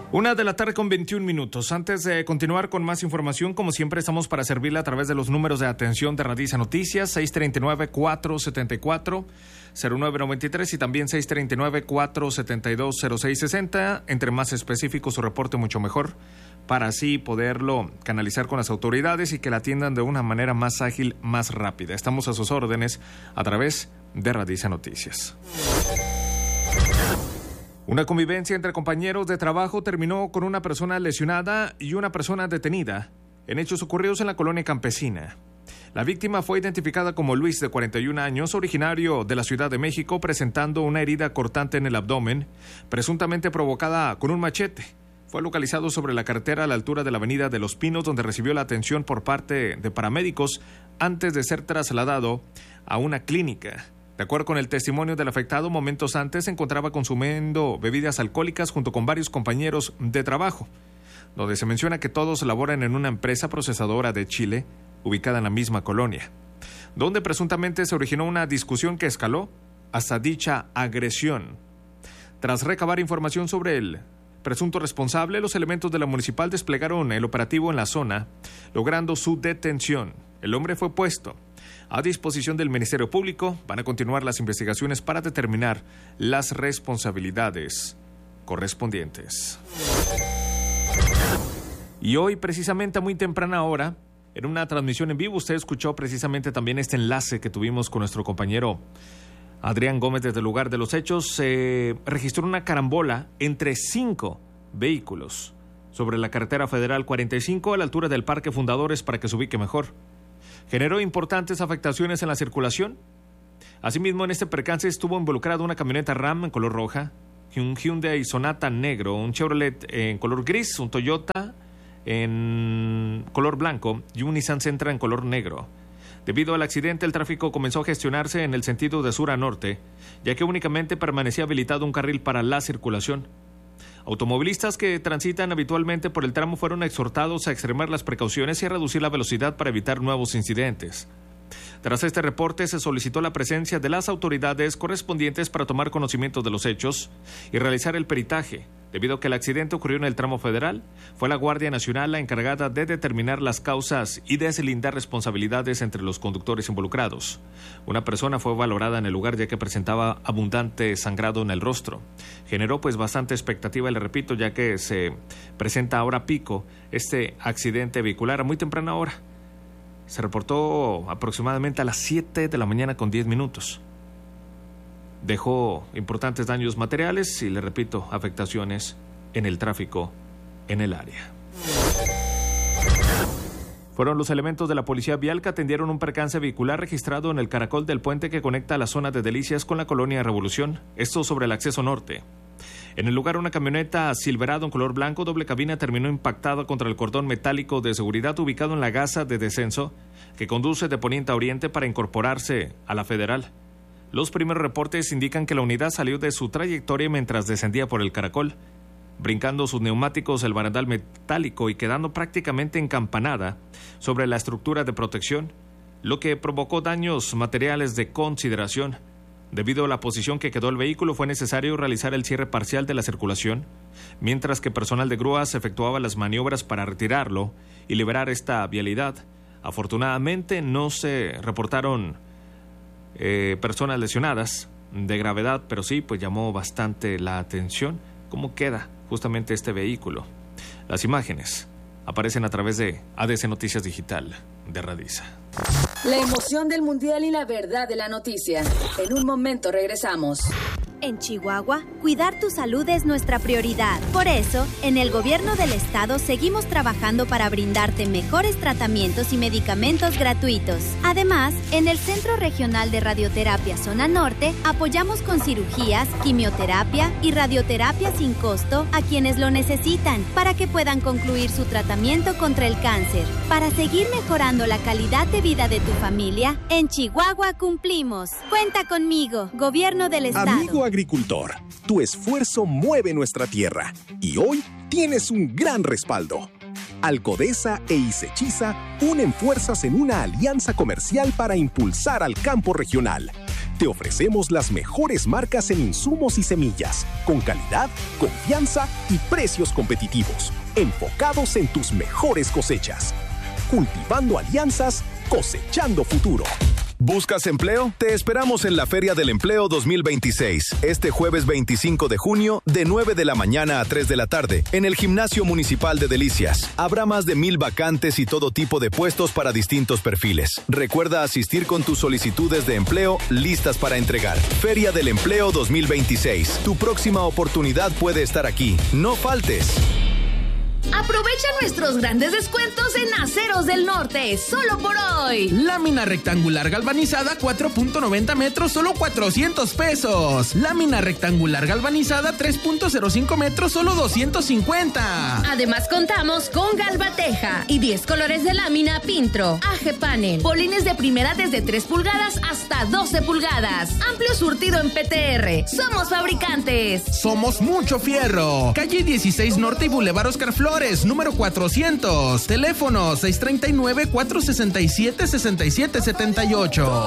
1:00 con 21 minutos. Antes de continuar con más información, como siempre, estamos para servirle a través de los números de atención de Radiza Noticias, 639-474-0993 y también 639-472-0660. Entre más específico su reporte, mucho mejor, para así poderlo canalizar con las autoridades y que la atiendan de una manera más ágil, más rápida. Estamos a sus órdenes a través de Radiza Noticias. Una convivencia entre compañeros de trabajo terminó con una persona lesionada y una persona detenida en hechos ocurridos en la colonia campesina. La víctima fue identificada como Luis, de 41 años, originario de la Ciudad de México, presentando una herida cortante en el abdomen, presuntamente provocada con un machete. Fue localizado sobre la carretera a la altura de la avenida de Los Pinos, donde recibió la atención por parte de paramédicos antes de ser trasladado a una clínica. De acuerdo con el testimonio del afectado, momentos antes se encontraba consumiendo bebidas alcohólicas junto con varios compañeros de trabajo, donde se menciona que todos laboran en una empresa procesadora de chile ubicada en la misma colonia, donde presuntamente se originó una discusión que escaló hasta dicha agresión. Tras recabar información sobre el presunto responsable, los elementos de la municipal desplegaron el operativo en la zona, logrando su detención. El hombre fue puesto a disposición del Ministerio Público. Van a continuar las investigaciones para determinar las responsabilidades correspondientes. Y hoy, precisamente a muy temprana hora, en una transmisión en vivo, usted escuchó precisamente también este enlace que tuvimos con nuestro compañero Adrián Gómez desde el lugar de los hechos. Se registró una carambola entre 5 vehículos sobre la carretera federal 45 a la altura del Parque Fundadores, para que se ubique mejor. Generó importantes afectaciones en la circulación. Asimismo, en este percance estuvo involucrado una camioneta Ram en color roja, un Hyundai Sonata negro, un Chevrolet en color gris, un Toyota en color blanco y un Nissan Sentra en color negro. Debido al accidente, el tráfico comenzó a gestionarse en el sentido de sur a norte, ya que únicamente permanecía habilitado un carril para la circulación. Automovilistas que transitan habitualmente por el tramo fueron exhortados a extremar las precauciones y a reducir la velocidad para evitar nuevos incidentes. Tras este reporte, se solicitó la presencia de las autoridades correspondientes para tomar conocimiento de los hechos y realizar el peritaje. Debido a que el accidente ocurrió en el tramo federal, fue la Guardia Nacional la encargada de determinar las causas y deslindar responsabilidades entre los conductores involucrados. Una persona fue valorada en el lugar, ya que presentaba abundante sangrado en el rostro. Generó bastante expectativa, le repito, ya que se presenta ahora pico este accidente vehicular a muy temprana hora. Se reportó aproximadamente a las 7 de la mañana con 10 minutos. Dejó importantes daños materiales y, le repito, afectaciones en el tráfico en el área. Fueron los elementos de la Policía Vial que atendieron un percance vehicular registrado en el caracol del puente que conecta la zona de Delicias con la colonia Revolución, esto sobre el acceso norte. En el lugar, una camioneta Silverado en color blanco doble cabina terminó impactada contra el cordón metálico de seguridad ubicado en la gasa de descenso que conduce de poniente a oriente para incorporarse a la federal. Los primeros reportes indican que la unidad salió de su trayectoria mientras descendía por el caracol, brincando sus neumáticos el barandal metálico y quedando prácticamente encampanada sobre la estructura de protección, lo que provocó daños materiales de consideración. Debido a la posición que quedó el vehículo, fue necesario realizar el cierre parcial de la circulación, mientras que personal de grúas efectuaba las maniobras para retirarlo y liberar esta vialidad. Afortunadamente no se reportaron personas lesionadas de gravedad, pero sí, llamó bastante la atención cómo queda justamente este vehículo. Las imágenes aparecen a través de ADC Noticias Digital de Radiza. La emoción del Mundial y la verdad de la noticia. En un momento regresamos. En Chihuahua, cuidar tu salud es nuestra prioridad. Por eso, en el gobierno del estado seguimos trabajando para brindarte mejores tratamientos y medicamentos gratuitos. Además, en el Centro Regional de Radioterapia Zona Norte, apoyamos con cirugías, quimioterapia y radioterapia sin costo a quienes lo necesitan, para que puedan concluir su tratamiento contra el cáncer. Para seguir mejorando la calidad de vida de tu familia, en Chihuahua cumplimos. Cuenta conmigo, gobierno del estado. Amigo agricultor, tu esfuerzo mueve nuestra tierra y hoy tienes un gran respaldo. Alcodesa e ISECHISA unen fuerzas en una alianza comercial para impulsar al campo regional. Te ofrecemos las mejores marcas en insumos y semillas, con calidad, confianza y precios competitivos, enfocados en tus mejores cosechas. Cultivando alianzas, cosechando futuro. ¿Buscas empleo? Te esperamos en la Feria del Empleo 2026, este jueves 25 de junio, de 9 de la mañana a 3 de la tarde, en el Gimnasio Municipal de Delicias. Habrá más de 1,000 vacantes y todo tipo de puestos para distintos perfiles. Recuerda asistir con tus solicitudes de empleo listas para entregar. Feria del Empleo 2026. Tu próxima oportunidad puede estar aquí. No faltes. Aprovecha nuestros grandes descuentos en Aceros del Norte, solo por hoy. Lámina rectangular galvanizada 4.90 metros, solo 400 pesos. Lámina rectangular galvanizada 3.05 metros, solo 250. Además contamos con Galvateja y 10 colores de lámina Pintro, AG Panel, polines de primera desde 3 pulgadas hasta 12 pulgadas. Amplio surtido en PTR. Somos fabricantes. Somos Mucho Fierro. Calle 16 Norte y Boulevard Oscar Flores, número 400. Teléfono 639-467-6778.